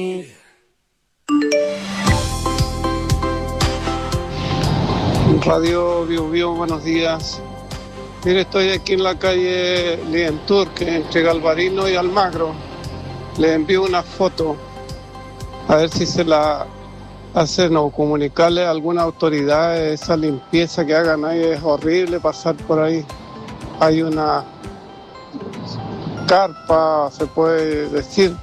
Radio Bio Bio, buenos días. Mire, estoy aquí en la calle Lientur, que entre Galvarino y Almagro. Le envío una foto, a ver si se la hacen o comunicarle a alguna autoridad esa limpieza que hagan ahí. Es horrible pasar por ahí. Hay una carpa, se puede decir,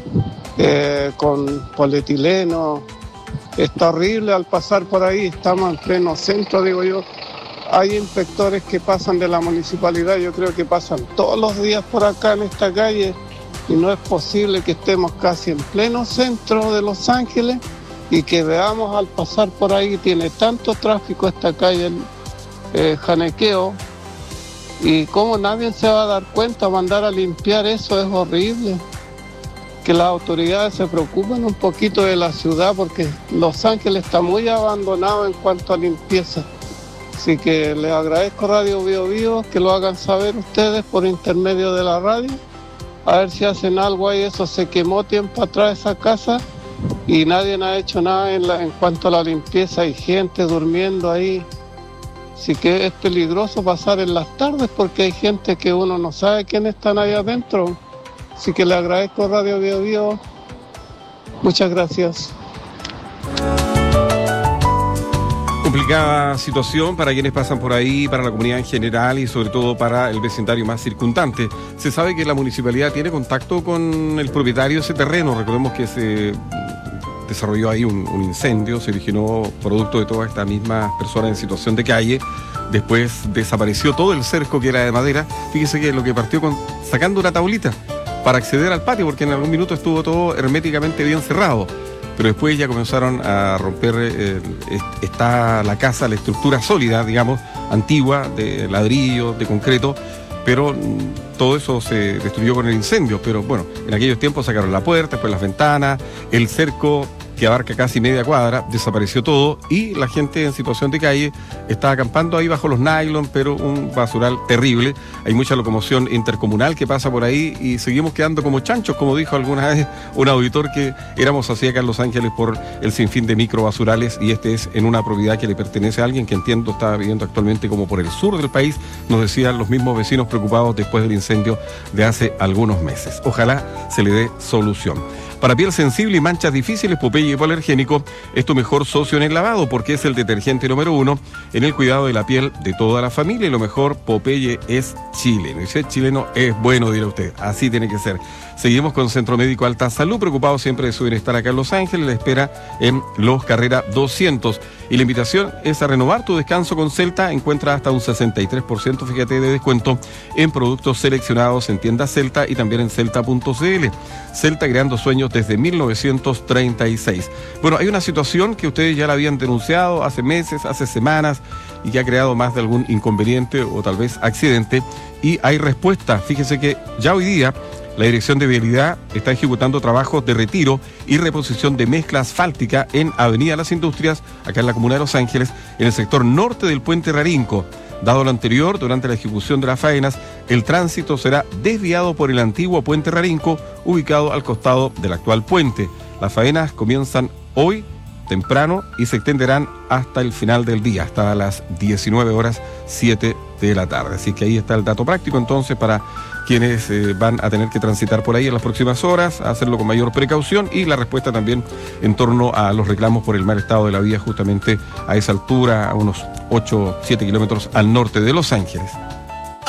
con polietileno. Está horrible al pasar por ahí. Estamos en pleno centro, digo yo. Hay inspectores que pasan de la municipalidad, yo creo que pasan todos los días por acá en esta calle, y no es posible que estemos casi en pleno centro de Los Ángeles y que veamos al pasar por ahí, tiene tanto tráfico esta calle, Janequeo, y cómo nadie se va a dar cuenta, mandar a limpiar eso es horrible. Que las autoridades se preocupen un poquito de la ciudad, porque Los Ángeles está muy abandonado en cuanto a limpieza. Así que les agradezco Radio Bio Bio que lo hagan saber ustedes por intermedio de la radio. A ver si hacen algo ahí. Eso se quemó tiempo atrás esa casa y nadie ha hecho nada en cuanto a la limpieza. Hay gente durmiendo ahí. Así que es peligroso pasar en las tardes porque hay gente que uno no sabe quiénes están ahí adentro. Así que le agradezco Radio Bio Bio. Muchas gracias. Complicada situación para quienes pasan por ahí, para la comunidad en general y sobre todo para el vecindario más circundante. Se sabe que la municipalidad tiene contacto con el propietario de ese terreno. Recordemos que se desarrolló ahí un incendio, se originó producto de todas estas mismas personas en situación de calle. Después desapareció todo el cerco que era de madera. Fíjese que lo que partió con sacando una tablita para acceder al patio, porque en algún minuto estuvo todo herméticamente bien cerrado. Pero después ya comenzaron a romper, está la casa, la estructura sólida, digamos, antigua, de ladrillo, de concreto, pero todo eso se destruyó con el incendio. Pero bueno, en aquellos tiempos sacaron la puerta, después las ventanas, el cerco que abarca casi media cuadra, desapareció todo y la gente en situación de calle está acampando ahí bajo los nylon, pero un basural terrible. Hay mucha locomoción intercomunal que pasa por ahí y seguimos quedando como chanchos, como dijo alguna vez un auditor, que éramos así acá en Los Ángeles por el sinfín de microbasurales, y este es en una propiedad que le pertenece a alguien que entiendo está viviendo actualmente como por el sur del país, nos decían los mismos vecinos preocupados después del incendio de hace algunos meses. Ojalá se le dé solución. Para piel sensible y manchas difíciles, Popeye Hipoalergénico es tu mejor socio en el lavado, porque es el detergente número 1 en el cuidado de la piel de toda la familia. Y lo mejor, Popeye es chileno. Y si es chileno, es bueno, dirá usted. Así tiene que ser. Seguimos con Centro Médico Alta Salud, preocupado siempre de su bienestar acá en Los Ángeles. La espera en Los Carrera 200. Y la invitación es a renovar tu descanso con Celta. Encuentra hasta un 63%, fíjate, de descuento en productos seleccionados en tiendas Celta y también en celta.cl. Celta, creando sueños desde 1936. Bueno, hay una situación que ustedes ya la habían denunciado hace meses, hace semanas, y que ha creado más de algún inconveniente o tal vez accidente, y hay respuesta. Fíjese que ya hoy día la Dirección de Vialidad está ejecutando trabajos de retiro y reposición de mezcla asfáltica en Avenida Las Industrias, acá en la comuna de Los Ángeles, en el sector norte del puente Rarinco. Dado lo anterior, durante la ejecución de las faenas, el tránsito será desviado por el antiguo puente Rarinco, ubicado al costado del actual puente. Las faenas comienzan hoy temprano y se extenderán hasta el final del día, hasta las 19:07 de la tarde. Así que ahí está el dato práctico entonces para quienes van a tener que transitar por ahí en las próximas horas, a hacerlo con mayor precaución, y la respuesta también en torno a los reclamos por el mal estado de la vía justamente a esa altura, a unos 8-7 kilómetros al norte de Los Ángeles.